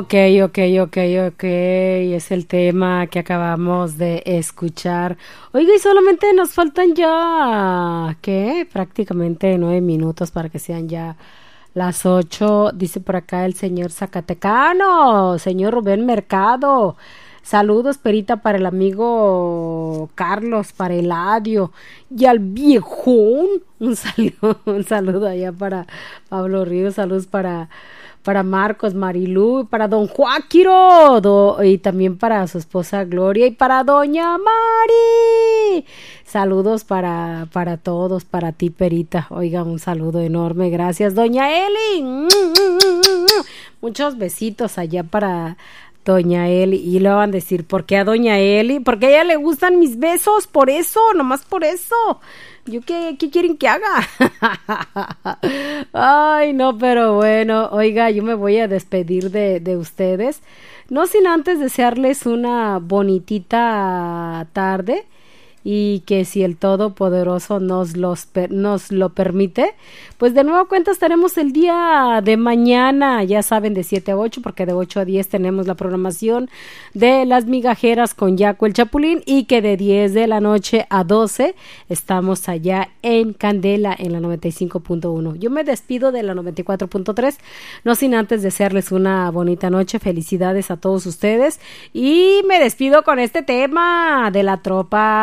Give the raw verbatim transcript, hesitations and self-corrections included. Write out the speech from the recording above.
Ok, ok, ok, ok, es el tema que acabamos de escuchar. Oiga, y solamente nos faltan ya, ¿qué? Prácticamente nueve minutos para que sean ya las ocho, dice por acá el señor Zacatecano, señor Rubén Mercado. Saludos, Perita, para el amigo Carlos, para Eladio y al viejón. Un saludo, un saludo allá para Pablo Ríos, saludos para para Marcos, Marilú, para don Joaquiro, do, y también para su esposa Gloria y para doña Mari. Saludos para, para todos, para ti, Perita. Oiga, un saludo enorme, gracias, doña Eli. Muchos besitos allá para doña Eli. Y le van a decir, ¿por qué a doña Eli? Porque a ella le gustan mis besos, por eso, nomás por eso. ¿Yo qué, qué quieren que haga? Ay, no, pero bueno, oiga, yo me voy a despedir de, de ustedes. No sin antes desearles una bonitita tarde y que si el Todopoderoso nos, los, nos lo permite, pues de nuevo cuenta estaremos el día de mañana, ya saben, de siete a ocho, porque de ocho a diez tenemos la programación de Las Migajeras con Yaco el Chapulín, y que de diez de la noche a doce estamos allá en Candela en la noventa y cinco punto uno. Yo me despido de la noventa y cuatro punto tres, no sin antes desearles una bonita noche, felicidades a todos ustedes, y me despido con este tema de la tropa